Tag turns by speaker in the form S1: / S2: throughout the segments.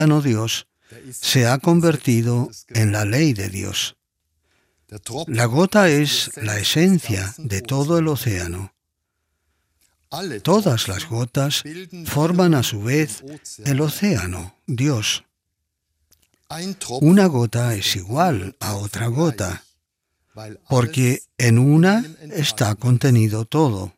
S1: océano Dios se ha convertido en la ley de Dios. La gota es la esencia de todo el océano. Todas las gotas forman a su vez el océano, Dios. Una gota es igual a otra gota, porque en una está contenido todo.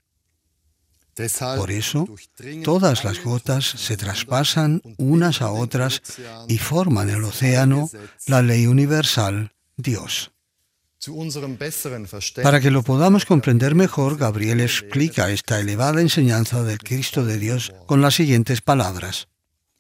S1: Por eso, todas las gotas se traspasan unas a otras y forman el océano, la ley universal, Dios. Para que lo podamos comprender mejor, Gabriel explica esta elevada enseñanza del Cristo de Dios con las siguientes palabras.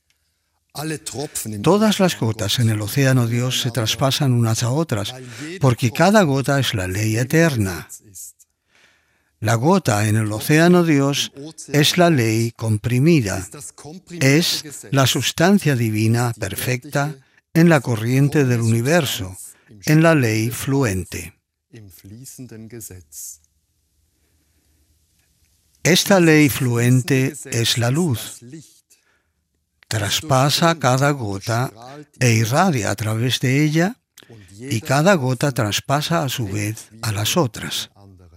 S1: Todas las gotas en el océano Dios se traspasan unas a otras, porque cada gota es la ley eterna. La gota en el océano Dios es la ley comprimida, es la sustancia divina perfecta en la corriente del universo, en la ley fluente. Esta ley fluente es la luz. Traspasa cada gota e irradia a través de ella, y cada gota traspasa a su vez a las otras.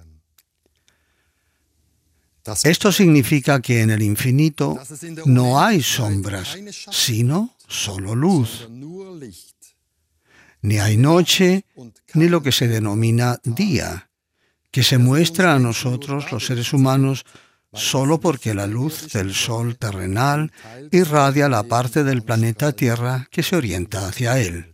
S1: Esto significa que en el infinito no hay sombras, sino solo luz. Ni hay noche, ni lo que se denomina día, que se muestra a nosotros, los seres humanos, solo porque la luz del sol terrenal irradia la parte del planeta Tierra que se orienta hacia él.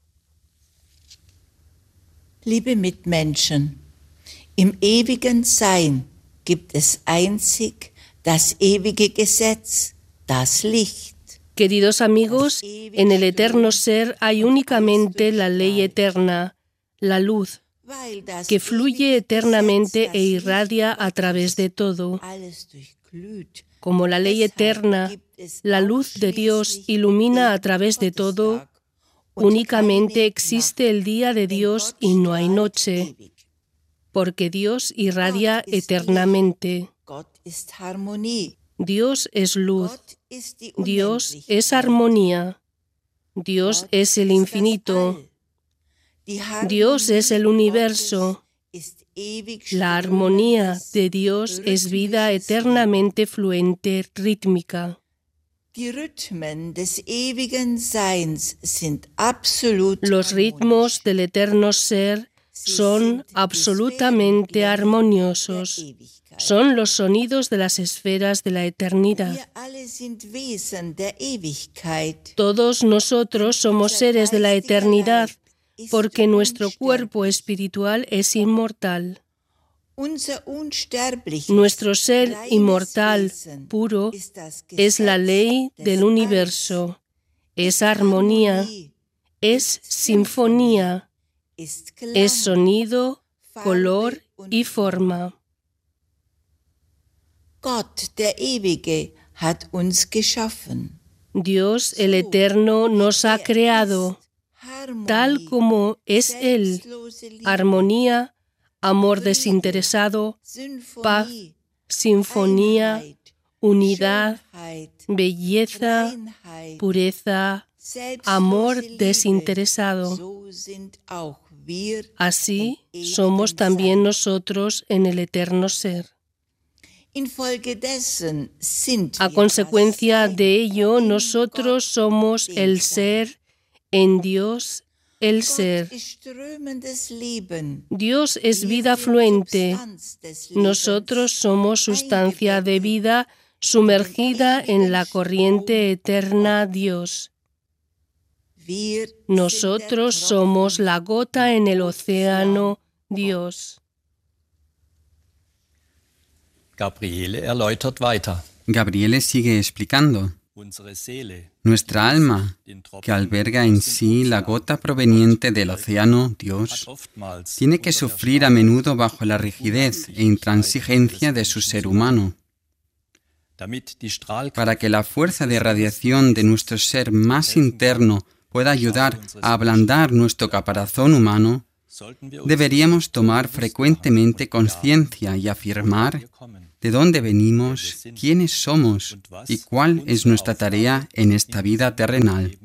S2: Liebe Mitmenschen, im ewigen Sein gibt es einzig das ewige Gesetz, das Licht.
S3: Queridos amigos, en el eterno ser hay únicamente la ley eterna, la luz, que fluye eternamente e irradia a través de todo. Como la ley eterna, la luz de Dios ilumina a través de todo, únicamente existe el día de Dios y no hay noche, porque Dios irradia eternamente. Dios es luz, Dios es armonía, Dios es el infinito, Dios es el universo. La armonía de Dios es vida eternamente fluente, rítmica. Los ritmos del eterno ser son absolutamente armoniosos. Son los sonidos de las esferas de la eternidad. Todos nosotros somos seres de la eternidad, porque nuestro cuerpo espiritual es inmortal. Nuestro ser inmortal, puro, es la ley del universo, es armonía, es sinfonía, es sonido, color y forma. Dios, el Eterno, nos ha creado, tal como es Él, armonía, amor desinteresado, paz, sinfonía, unidad, belleza, pureza, amor desinteresado. Así somos también nosotros en el eterno ser. A consecuencia de ello, nosotros somos el ser en Dios, el ser. Dios es vida fluente. Nosotros somos sustancia de vida sumergida en la corriente eterna Dios. Nosotros somos la gota en el océano Dios.
S4: Gabriele sigue explicando. Nuestra alma, que alberga en sí la gota proveniente del océano Dios, tiene que sufrir a menudo bajo la rigidez e intransigencia de su ser humano. Para que la fuerza de radiación de nuestro ser más interno pueda ayudar a ablandar nuestro caparazón humano, deberíamos tomar frecuentemente conciencia y afirmar de dónde venimos, quiénes somos y cuál es nuestra tarea en esta vida terrenal.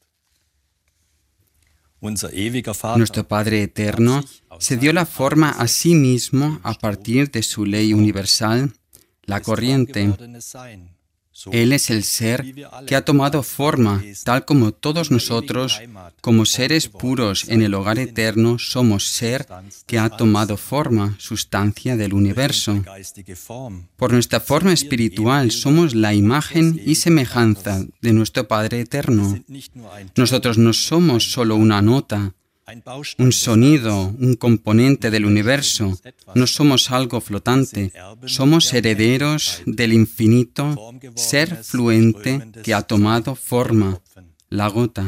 S4: Nuestro Padre Eterno se dio la forma a sí mismo a partir de su ley universal, la corriente. Él es el ser que ha tomado forma, tal como todos nosotros, como seres puros en el hogar eterno, somos ser que ha tomado forma, sustancia del universo. Por nuestra forma espiritual somos la imagen y semejanza de nuestro Padre Eterno. Nosotros no somos solo una nota, un sonido, un componente del universo. No somos algo flotante. Somos herederos del infinito, ser fluente que ha tomado forma, la gota.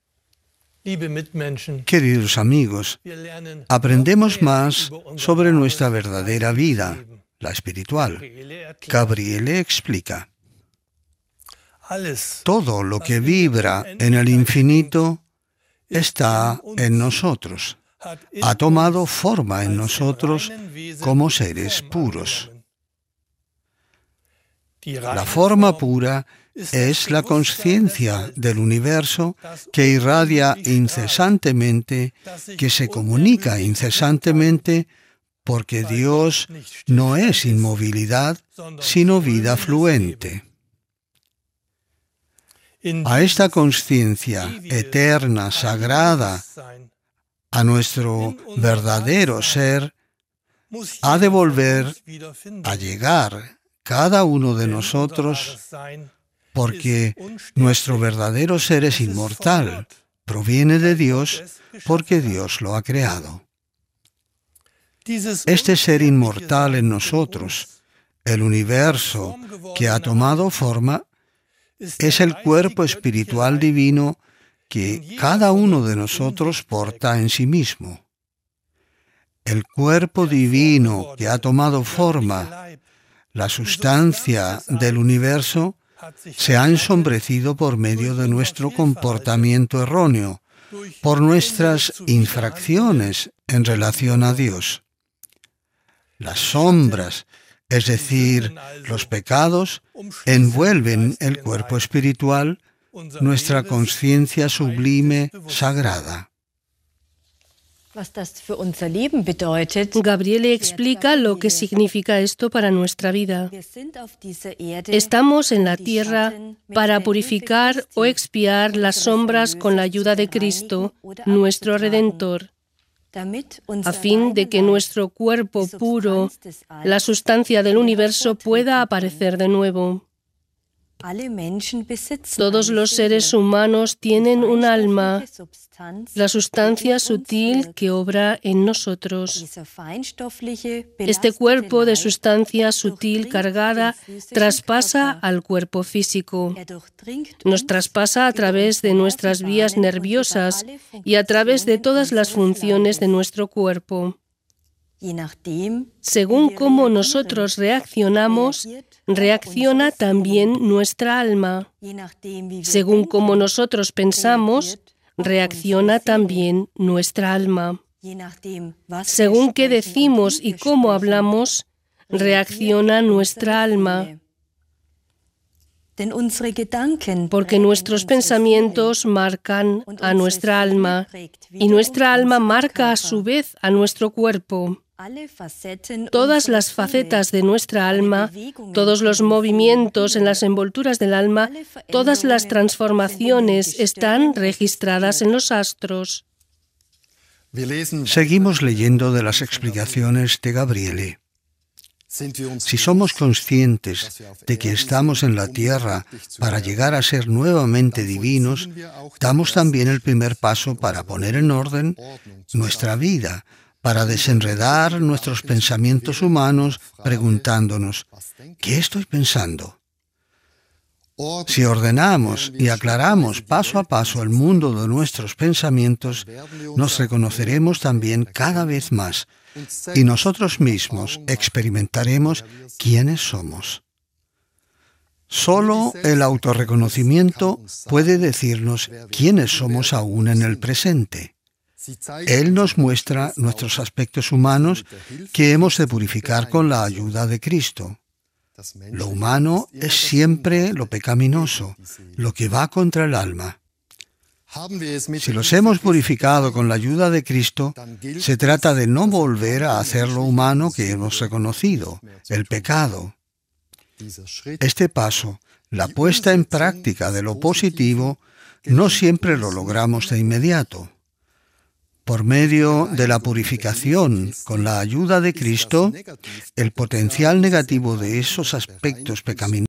S1: Queridos amigos, aprendemos más sobre nuestra verdadera vida, la espiritual. Gabriele explica: todo lo que vibra en el infinito está en nosotros, ha tomado forma en nosotros como seres puros. La forma pura es la conciencia del universo que irradia incesantemente, que se comunica incesantemente, porque Dios no es inmovilidad, sino vida fluente. A esta conciencia eterna, sagrada, a nuestro verdadero ser, ha de volver a llegar cada uno de nosotros, porque nuestro verdadero ser es inmortal, proviene de Dios, porque Dios lo ha creado. Este ser inmortal en nosotros, el universo que ha tomado forma, es el cuerpo espiritual divino que cada uno de nosotros porta en sí mismo. El cuerpo divino que ha tomado forma, la sustancia del universo, se ha ensombrecido por medio de nuestro comportamiento erróneo, por nuestras infracciones en relación a Dios. Las sombras, es decir, los pecados, envuelven el cuerpo espiritual, nuestra conciencia sublime, sagrada.
S3: Gabriele explica lo que significa esto para nuestra vida. Estamos en la tierra para purificar o expiar las sombras con la ayuda de Cristo, nuestro Redentor, a fin de que nuestro cuerpo puro, la sustancia del universo, pueda aparecer de nuevo. Todos los seres humanos tienen un alma, la sustancia sutil que obra en nosotros. Este cuerpo de sustancia sutil cargada traspasa al cuerpo físico. Nos traspasa a través de nuestras vías nerviosas y a través de todas las funciones de nuestro cuerpo. Según cómo nosotros reaccionamos, reacciona también nuestra alma. Según cómo nosotros pensamos, reacciona también nuestra alma. Según qué decimos y cómo hablamos, reacciona nuestra alma. Porque nuestros pensamientos marcan a nuestra alma y nuestra alma marca a su vez a nuestro cuerpo. Todas las facetas de nuestra alma, todos los movimientos en las envolturas del alma, todas las transformaciones están registradas en los astros.
S1: Seguimos leyendo de las explicaciones de Gabriele. Si somos conscientes de que estamos en la tierra para llegar a ser nuevamente divinos, damos también el primer paso para poner en orden nuestra vida, para desenredar nuestros pensamientos humanos preguntándonos, ¿qué estoy pensando? Si ordenamos y aclaramos paso a paso el mundo de nuestros pensamientos, nos reconoceremos también cada vez más y nosotros mismos experimentaremos quiénes somos. Solo el autorreconocimiento puede decirnos quiénes somos aún en el presente. Él nos muestra nuestros aspectos humanos que hemos de purificar con la ayuda de Cristo. Lo humano es siempre lo pecaminoso, lo que va contra el alma. Si los hemos purificado con la ayuda de Cristo, se trata de no volver a hacer lo humano que hemos reconocido, el pecado. Este paso, la puesta en práctica de lo positivo, no siempre lo logramos de inmediato. Por medio de la purificación, con la ayuda de Cristo, el potencial negativo de esos aspectos pecaminosos